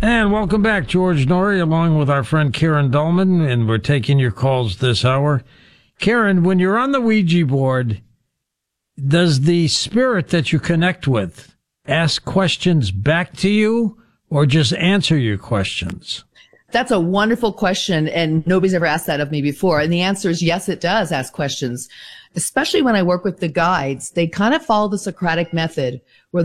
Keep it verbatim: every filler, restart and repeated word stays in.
And welcome back, George Noory, along with our friend Karen Dolman, and we're taking your calls this hour. Karen, when you're on the Ouija board, does the spirit that you connect with ask questions back to you or just answer your questions? That's a wonderful question, and nobody's ever asked that of me before. And the answer is yes, it does ask questions, especially when I work with the guides. They kind of follow the Socratic method, where